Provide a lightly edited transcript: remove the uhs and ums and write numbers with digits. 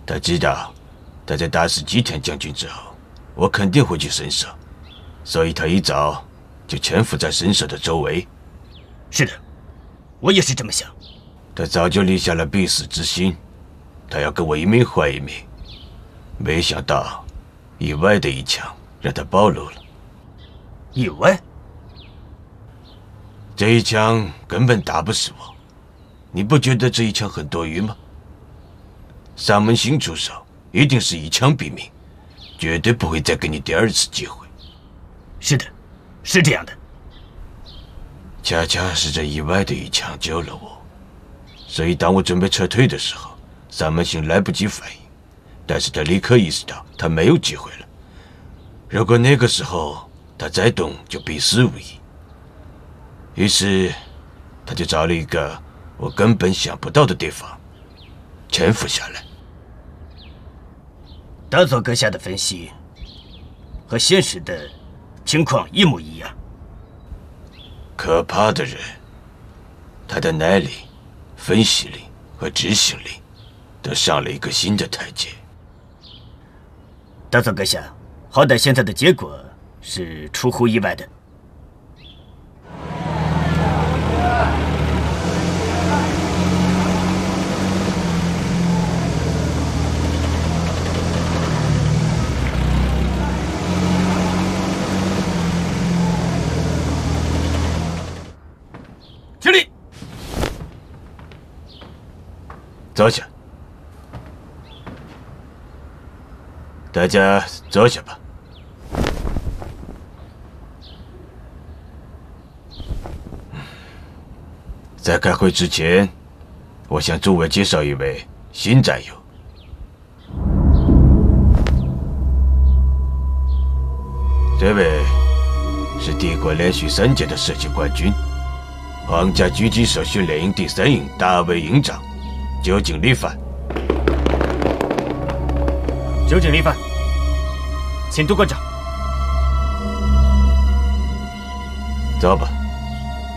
他知道他在打死吉田将军之后，我肯定会去神社，所以他一早就潜伏在神社的周围。 是的，我也是这么想。 他早就立下了必死之心，他要跟我一命换一命。没想到，意外的一枪让他暴露了。 意外？ 这一枪根本打不死我，你不觉得这一枪很多余吗？上门星出手，一定是一枪毙命，绝对不会再给你第二次机会。 是的，是这样的。 恰恰是这意外的一枪救了我，所以当我准备撤退的时候，上门星来不及反应，但是他立刻意识到他没有机会了。如果那个时候他再动，就必死无疑。于是，他就找了一个我根本想不到的地方潜伏下来。 大佐阁下的分析和现实的情况一模一样。 可怕的人，他的耐力、分析力和执行力都上了一个新的台阶。 大佐阁下，好歹现在的结果是出乎意外的。起立， 坐下，大家坐下吧。在开会之前，我向诸位介绍一位新战友。这位是帝国连续3届的射击冠军，皇家狙击手训练营第3营大卫营长酒井利帆。 酒井利帆，请督官长。 走吧。